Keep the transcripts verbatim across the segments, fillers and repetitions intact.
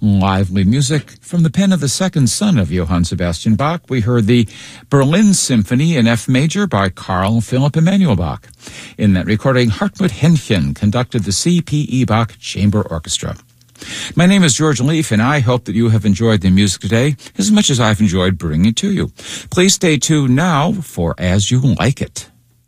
Lively music from the pen of the second son of Johann Sebastian Bach. We heard the Berlin Symphony in F major by Carl Philipp Emanuel Bach. In that recording, Hartmut Henchen conducted the C P E Bach Chamber Orchestra. My name is George Leaf, and I hope that you have enjoyed the music today as much as I've enjoyed bringing it to you. Please stay tuned now for As You Like It.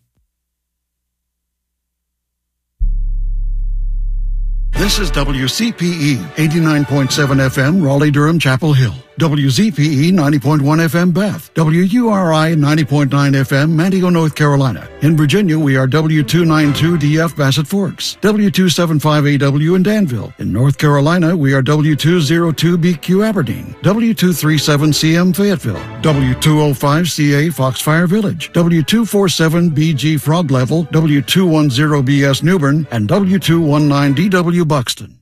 This is W C P E, eighty-nine point seven F M, Raleigh-Durham, Chapel Hill. W Z P E, ninety point one F M, Bath. W U R I, ninety point nine F M, Mantico, North Carolina. In Virginia, we are W two ninety-two D F, Bassett Forks. W two seventy-five A W in Danville. In North Carolina, we are W two oh two B Q, Aberdeen. W two thirty-seven C M, Fayetteville. W two oh five C A, Foxfire Village. W two forty-seven B G, Frog Level. W two ten B S, Newbern. And W two nineteen D W, Buxton.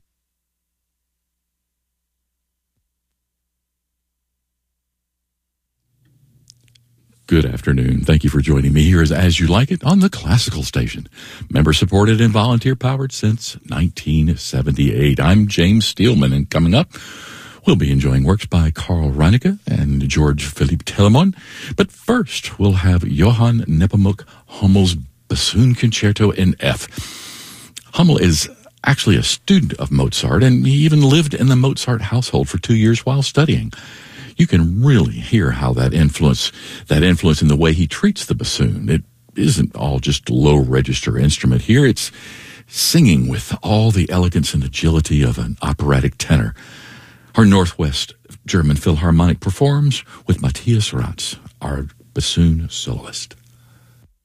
Good afternoon. Thank you for joining me here as As You Like It on the Classical Station. Member supported and volunteer powered since nineteen seventy-eight. I'm James Steelman, and coming up, we'll be enjoying works by Carl Reinecke and George Philipp Telemann. But first, we'll have Johann Nepomuk Hummel's Bassoon Concerto in F. Hummel is actually a student of Mozart, and he even lived in the Mozart household for two years while studying. You can really hear how that influence, that influence in the way he treats the bassoon. It isn't all just low register instrument here. It's singing with all the elegance and agility of an operatic tenor. Our Northwest German Philharmonic performs with Matthias Ratz, our bassoon soloist.